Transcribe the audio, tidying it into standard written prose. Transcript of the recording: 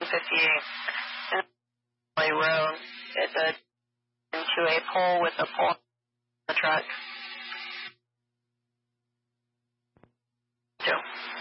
158 Road. It's into a pole with a pole on the truck. 2.